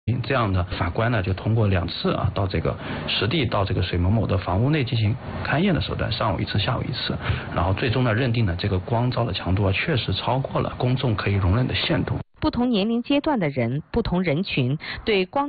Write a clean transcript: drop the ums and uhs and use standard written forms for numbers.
这样的法官呢，就通过2次到这个实地到这个水某某的房屋内进行勘验的手段，上午1次，下午1次，然后最终呢认定呢这个光照的强度确实超过了公众可以容忍的限度。 不同年龄阶段的人、不同人群对光